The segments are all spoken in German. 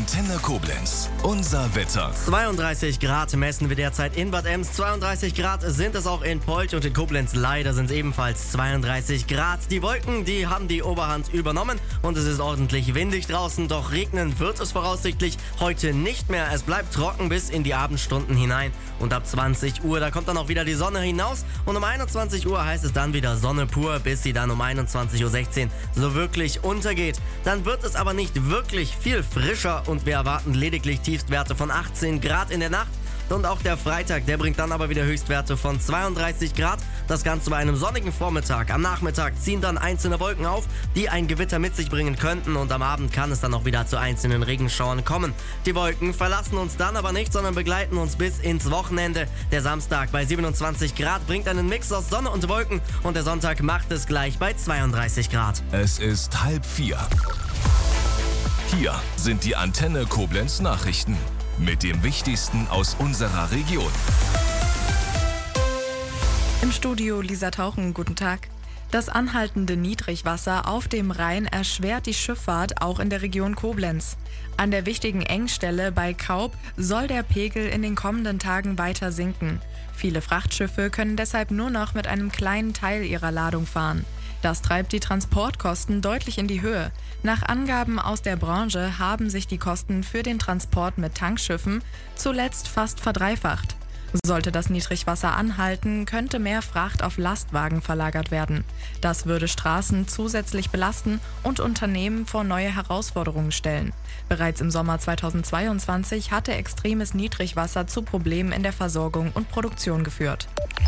Antenne Koblenz. Unser Wetter. 32 Grad messen wir derzeit in Bad Ems. 32 Grad sind es auch in Polch und in Koblenz. Leider sind es ebenfalls 32 Grad. Die Wolken, die haben die Oberhand übernommen und es ist ordentlich windig draußen. Doch regnen wird es voraussichtlich heute nicht mehr. Es bleibt trocken bis in die Abendstunden hinein. Und ab 20 Uhr, da kommt dann auch wieder die Sonne hinaus. Und um 21 Uhr heißt es dann wieder Sonne pur, bis sie dann um 21.16 Uhr so wirklich untergeht. Dann wird es aber nicht wirklich viel frischer und wir erwarten lediglich Tiefstwerte von 18 Grad in der Nacht. Und auch der Freitag, der bringt dann aber wieder Höchstwerte von 32 Grad. Das Ganze bei einem sonnigen Vormittag. Am Nachmittag ziehen dann einzelne Wolken auf, die ein Gewitter mit sich bringen könnten. Und am Abend kann es dann auch wieder zu einzelnen Regenschauern kommen. Die Wolken verlassen uns dann aber nicht, sondern begleiten uns bis ins Wochenende. Der Samstag bei 27 Grad bringt einen Mix aus Sonne und Wolken. Und der Sonntag macht es gleich bei 32 Grad. Es ist 3:30. Hier sind die Antenne Koblenz Nachrichten mit dem Wichtigsten aus unserer Region. Im Studio Lisa Tauchen, guten Tag. Das anhaltende Niedrigwasser auf dem Rhein erschwert die Schifffahrt auch in der Region Koblenz. An der wichtigen Engstelle bei Kaub soll der Pegel in den kommenden Tagen weiter sinken. Viele Frachtschiffe können deshalb nur noch mit einem kleinen Teil ihrer Ladung fahren. Das treibt die Transportkosten deutlich in die Höhe. Nach Angaben aus der Branche haben sich die Kosten für den Transport mit Tankschiffen zuletzt fast verdreifacht. Sollte das Niedrigwasser anhalten, könnte mehr Fracht auf Lastwagen verlagert werden. Das würde Straßen zusätzlich belasten und Unternehmen vor neue Herausforderungen stellen. Bereits im Sommer 2022 hatte extremes Niedrigwasser zu Problemen in der Versorgung und Produktion geführt.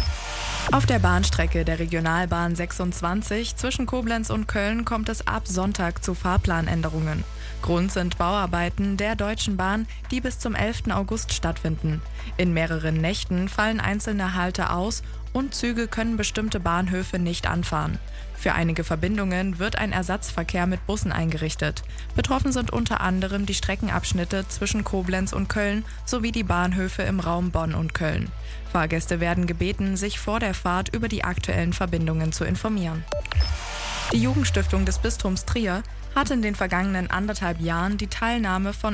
Auf der Bahnstrecke der Regionalbahn 26 zwischen Koblenz und Köln kommt es ab Sonntag zu Fahrplanänderungen. Grund sind Bauarbeiten der Deutschen Bahn, die bis zum 11. August stattfinden. In mehreren Nächten fallen einzelne Halte aus und Züge können bestimmte Bahnhöfe nicht anfahren. Für einige Verbindungen wird ein Ersatzverkehr mit Bussen eingerichtet. Betroffen sind unter anderem die Streckenabschnitte zwischen Koblenz und Köln sowie die Bahnhöfe im Raum Bonn und Köln. Fahrgäste werden gebeten, sich vor der Fahrt über die aktuellen Verbindungen zu informieren. Die Jugendstiftung des Bistums Trier hat in den vergangenen 1,5 Jahren die Teilnahme von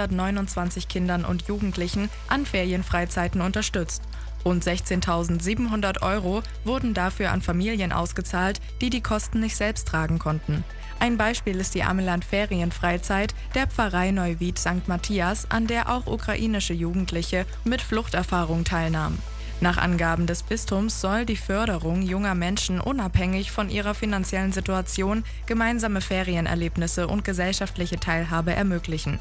129 Kindern und Jugendlichen an Ferienfreizeiten unterstützt. Rund 16.700 € wurden dafür an Familien ausgezahlt, die die Kosten nicht selbst tragen konnten. Ein Beispiel ist die Ameland Ferienfreizeit der Pfarrei Neuwied St. Matthias, an der auch ukrainische Jugendliche mit Fluchterfahrung teilnahmen. Nach Angaben des Bistums soll die Förderung junger Menschen unabhängig von ihrer finanziellen Situation gemeinsame Ferienerlebnisse und gesellschaftliche Teilhabe ermöglichen.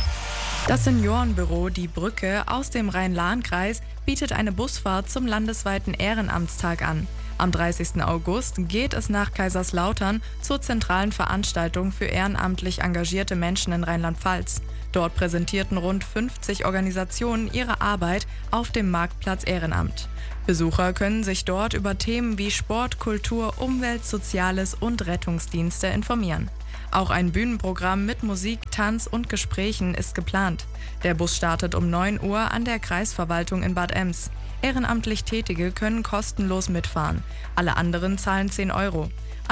Das Seniorenbüro Die Brücke aus dem Rhein-Lahn-Kreis bietet eine Busfahrt zum landesweiten Ehrenamtstag an. Am 30. August geht es nach Kaiserslautern zur zentralen Veranstaltung für ehrenamtlich engagierte Menschen in Rheinland-Pfalz. Dort präsentierten rund 50 Organisationen ihre Arbeit auf dem Marktplatz Ehrenamt. Besucher können sich dort über Themen wie Sport, Kultur, Umwelt, Soziales und Rettungsdienste informieren. Auch ein Bühnenprogramm mit Musik, Tanz und Gesprächen ist geplant. Der Bus startet um 9 Uhr an der Kreisverwaltung in Bad Ems. Ehrenamtlich Tätige können kostenlos mitfahren. Alle anderen zahlen 10 €.